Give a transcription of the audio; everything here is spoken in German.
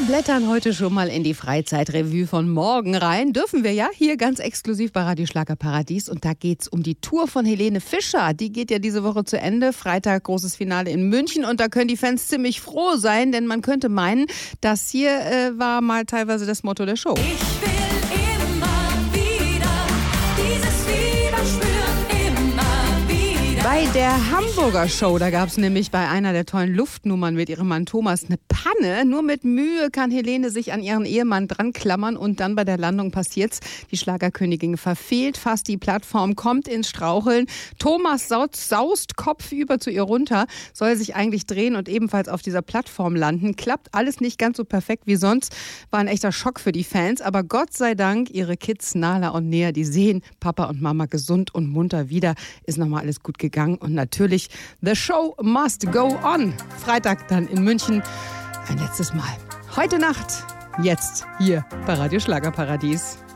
Wir blättern heute schon mal in die Freizeitrevue von morgen rein. Dürfen wir ja, hier ganz exklusiv bei Radio Schlagerparadies. Und da geht's um die Tour von Helene Fischer. Die geht ja diese Woche zu Ende. Freitag großes Finale in München. Und da können die Fans ziemlich froh sein, denn man könnte meinen, das hier war mal teilweise das Motto der Show. Ich will immer wieder dieses Fieber spüren, immer wieder. Bei der Hamburger Show, da gab es nämlich bei einer der tollen Luftnummern mit ihrem Mann Thomas eine Panne. Nur mit Mühe kann Helene sich an ihren Ehemann dran klammern und dann bei der Landung passiert's. Die Schlagerkönigin verfehlt fast die Plattform, kommt ins Straucheln. Thomas saust kopfüber zu ihr runter, soll sich eigentlich drehen und ebenfalls auf dieser Plattform landen. Klappt alles nicht ganz so perfekt wie sonst. War ein echter Schock für die Fans, aber Gott sei Dank, ihre Kids Nala und Nea, die sehen Papa und Mama gesund und munter wieder. Ist nochmal alles gut gegangen und natürlich, the show must go on. Freitag dann in München. Ein letztes Mal. Heute Nacht, jetzt hier bei Radio Schlagerparadies.